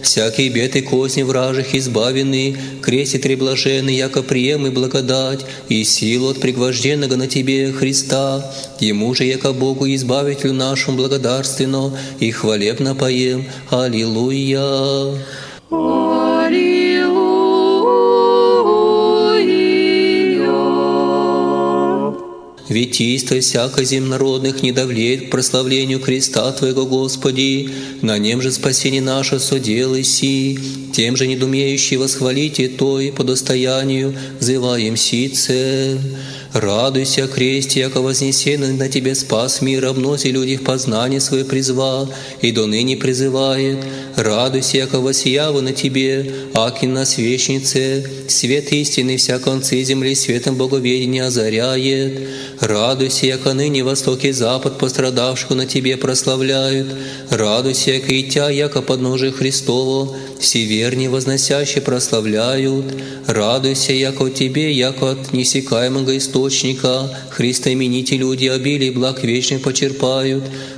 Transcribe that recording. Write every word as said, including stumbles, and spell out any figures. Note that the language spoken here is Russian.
всякие бед и козни вражих избавены, кресте треблаженный, яко прием и благодать, и силу от пригвожденного на Тебе, Христа. Ему же, яко Богу избавителю нашему благодарственно, и хвалебно поем. Аллилуйя! Ведь исто всяко земнородных не давлеет к прославлению креста Твоего, Господи, на нем же спасение наше соделай си, тем же недумеющий восхвалите Той по достоянию взываем сице. Радуйся, кресте, яко вознесенный на Тебе спас мира, обноси люди в познание свое призва, и до ныне призывает. Радуйся, яко воссиява на Тебе, аки на свечнице, свет истины вся концы земли светом боговедения озаряет. Радуйся, яко ныне восток и запад пострадавшего на Тебе прославляют. Радуйся, яко и Тя, яко подножие Христово, все верни возносящие прославляют. Радуйся, яко от Тебе, яко от несекаемого источника, Христа имените люди обилий благ вечных почерпают.